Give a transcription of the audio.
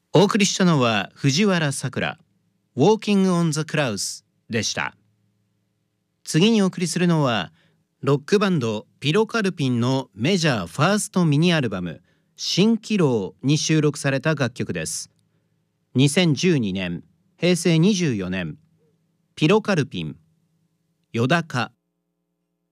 お送りしたのは藤原さくら Walking on the Clouds でした。次にお送りするのはロックバンドピロカルピンのメジャーファーストミニアルバム蜃気楼に収録された楽曲です。2012年平成24年ピロカルピンよだか